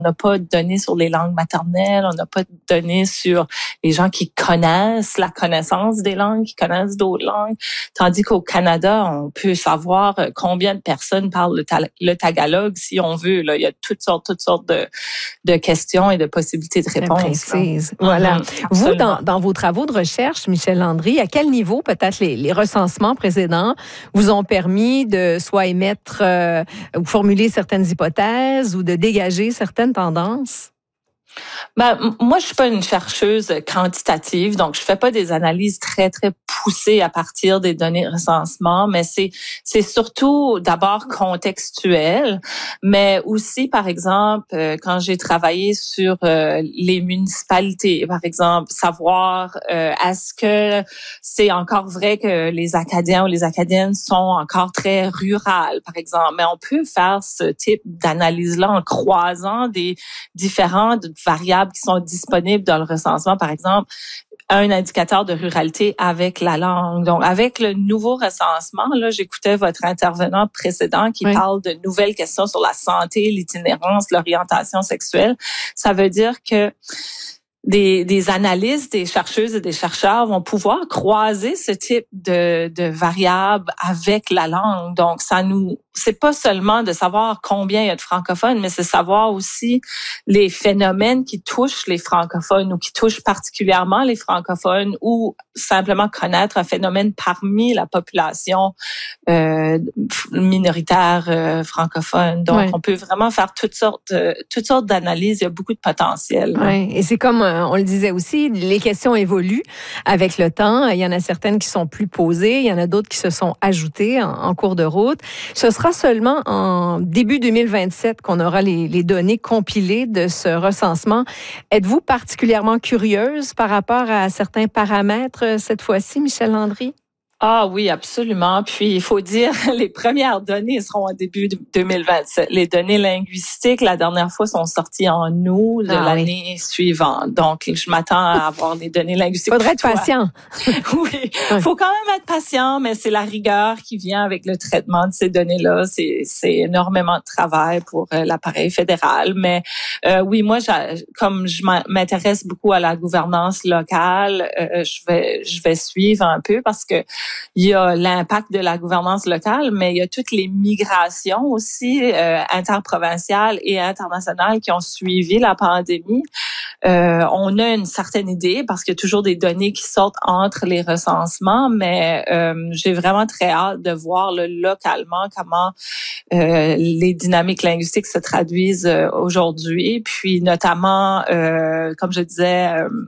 n'a pas de données sur les langues maternelles, on n'a pas de données sur les gens qui connaissent la connaissance des langues, qui connaissent d'autres langues. Tandis qu'au Canada, on peut savoir combien de personnes parlent le tagalog si on veut. Là, il y a toutes sortes de questions et de possibilités de réponse. Précises. Voilà. Vous, dans vos travaux de recherche, Michel Landry, à quel niveau peut-être les recensements précédents vous ont permis de soit émettre ou formuler certaines hypothèses ou de dégager certaines tendances? Moi, je suis pas une chercheuse quantitative, donc je fais pas des analyses très poussées à partir des données de recensement, mais c'est surtout d'abord contextuel, mais aussi par exemple quand j'ai travaillé sur les municipalités, par exemple, savoir est-ce que c'est encore vrai que les Acadiens ou les Acadiennes sont encore très rurales, par exemple, mais on peut faire ce type d'analyse-là en croisant des différentes variables qui sont disponibles dans le recensement, par exemple, un indicateur de ruralité avec la langue. Donc, avec le nouveau recensement, là, j'écoutais votre intervenant précédent qui parle de nouvelles questions sur la santé, l'itinérance, l'orientation sexuelle. Ça veut dire que des analystes, des chercheuses et des chercheurs vont pouvoir croiser ce type de variables avec la langue. Donc, c'est pas seulement de savoir combien il y a de francophones, mais c'est savoir aussi les phénomènes qui touchent les francophones ou qui touchent particulièrement les francophones ou simplement connaître un phénomène parmi la population minoritaire francophone. Donc, on peut vraiment faire toutes sortes d'analyses. Il y a beaucoup de potentiel. Oui, et c'est comme on le disait aussi, les questions évoluent avec le temps. Il y en a certaines qui sont plus posées, il y en a d'autres qui se sont ajoutées en cours de route. Ce sera seulement en début 2027 qu'on aura les données compilées de ce recensement. Êtes-vous particulièrement curieuse par rapport à certains paramètres cette fois-ci, Michel Landry? Ah oui, absolument. Puis, il faut dire, les premières données seront au début de 2027. Les données linguistiques, la dernière fois, sont sorties en août de l'année suivante. Donc, je m'attends à avoir les données linguistiques. Faudrait être patient. Oui, faut quand même être patient, mais c'est la rigueur qui vient avec le traitement de ces données-là. C'est énormément de travail pour l'appareil fédéral. Mais oui, moi, comme je m'intéresse beaucoup à la gouvernance locale, je vais suivre un peu parce que il y a l'impact de la gouvernance locale, mais il y a toutes les migrations aussi interprovinciales et internationales qui ont suivi la pandémie. On a une certaine idée parce qu'il y a toujours des données qui sortent entre les recensements, mais j'ai vraiment très hâte de voir localement comment les dynamiques linguistiques se traduisent aujourd'hui. Puis notamment, comme je disais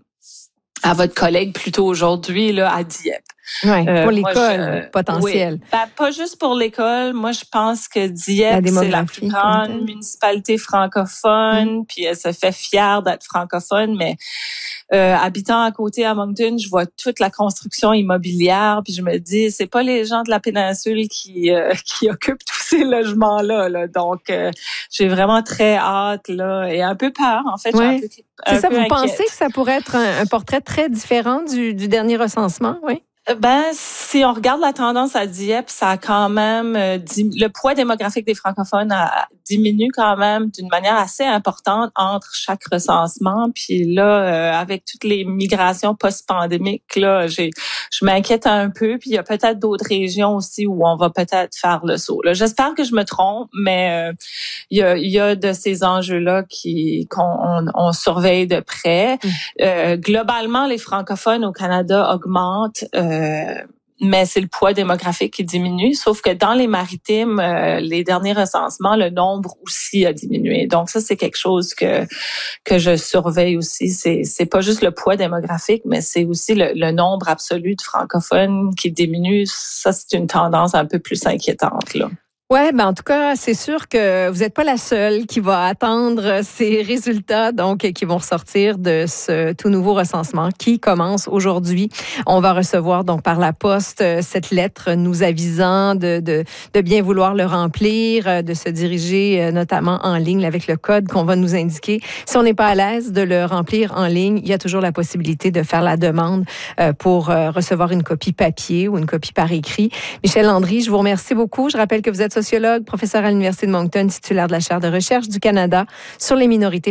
à votre collègue plus tôt aujourd'hui, là, à Dieppe. Oui, pour l'école potentielle. Oui. Pas juste pour l'école. Moi, je pense que Dieppe, c'est la plus grande municipalité francophone, puis elle se fait fière d'être francophone, mais habitant à côté à Moncton, je vois toute la construction immobilière, puis je me dis, c'est pas les gens de la péninsule qui occupent tous ces logements-là. Là. Donc, j'ai vraiment très hâte là et un peu peur, en fait. Oui. C'est ça, vous pensez que ça pourrait être un portrait très différent du dernier recensement, oui? Si on regarde la tendance à Dieppe, ça a quand même le poids démographique des francophones diminue quand même d'une manière assez importante entre chaque recensement. Puis là, avec toutes les migrations post-pandémiques, là, je m'inquiète un peu. Puis il y a peut-être d'autres régions aussi où on va peut-être faire le saut. Là, j'espère que je me trompe, mais il y a de ces enjeux-là qu'on surveille de près. Globalement, les francophones au Canada augmentent. Mais c'est le poids démographique qui diminue, sauf que dans les maritimes, les derniers recensements, le nombre aussi a diminué. Donc ça, c'est quelque chose que je surveille aussi. C'est pas juste le poids démographique, mais c'est aussi le nombre absolu de francophones qui diminue. Ça, c'est une tendance un peu plus inquiétante, là. Oui, en tout cas, c'est sûr que vous n'êtes pas la seule qui va attendre ces résultats, donc qui vont ressortir de ce tout nouveau recensement qui commence aujourd'hui. On va recevoir donc par la poste cette lettre nous avisant de bien vouloir le remplir, de se diriger notamment en ligne avec le code qu'on va nous indiquer. Si on n'est pas à l'aise de le remplir en ligne, il y a toujours la possibilité de faire la demande pour recevoir une copie papier ou une copie par écrit. Michel Landry, je vous remercie beaucoup. Je rappelle que vous êtes sociologue, professeur à l'Université de Moncton, titulaire de la chaire de recherche du Canada sur les minorités